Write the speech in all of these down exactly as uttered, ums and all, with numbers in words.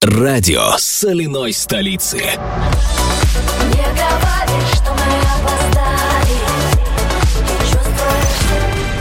Радио соляной столицы. Не говори, что мы опоздали. Чувствуешь?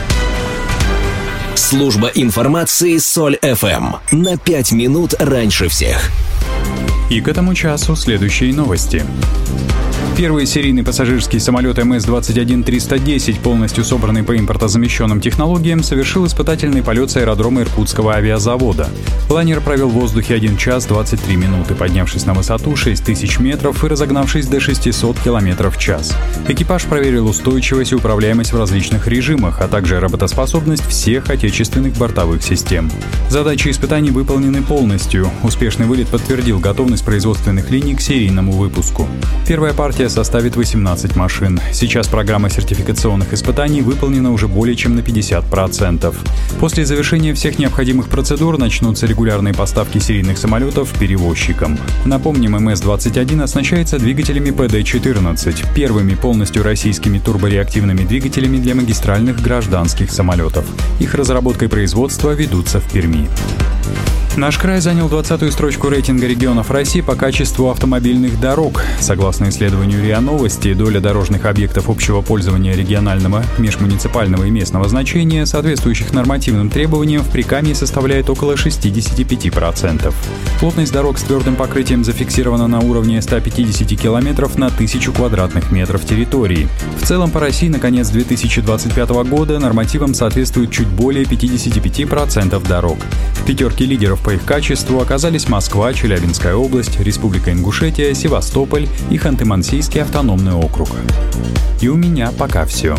Служба информации Соль эф эм. На пять минут раньше всех. И к этому часу следующие новости. Первый серийный пассажирский самолет эм эс двадцать один триста десять, полностью собранный по импортозамещенным технологиям, совершил испытательный полет с аэродрома Иркутского авиазавода. Лайнер провел в воздухе один час двадцать три минуты, поднявшись на высоту шесть тысяч метров и разогнавшись до шестьсот километров в час. Экипаж проверил устойчивость и управляемость в различных режимах, а также работоспособность всех отечественных бортовых систем. Задачи испытаний выполнены полностью. Успешный вылет подтвердил готовность производственных линий к серийному выпуску. Первая партия составит восемнадцать машин. Сейчас программа сертификационных испытаний выполнена уже более чем на пятьдесят процентов. После завершения всех необходимых процедур начнутся регулярные поставки серийных самолетов перевозчикам. Напомним, эм эс двадцать один оснащается двигателями пэ дэ четырнадцать, первыми полностью российскими турбореактивными двигателями для магистральных гражданских самолетов. Их разработка и производство ведутся в Перми. Наш край занял двадцатую строчку рейтинга регионов России по качеству автомобильных дорог. Согласно исследованию РИА Новости, доля дорожных объектов общего пользования регионального, межмуниципального и местного значения, соответствующих нормативным требованиям, в Прикамье составляет около шестьдесят пять процентов. Плотность дорог с твердым покрытием зафиксирована на уровне сто пятьдесят километров на тысячу квадратных метров территории. В целом по России на конец две тысячи двадцать пятого года нормативам соответствует чуть более пятьдесят пять процентов дорог. В пятерке лидеров по их качеству оказались Москва, Челябинская область, Республика Ингушетия, Севастополь и Ханты-Мансийский автономный округ. И у меня пока все.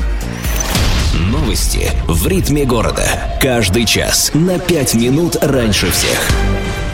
Новости в ритме города. Каждый час на пять минут раньше всех.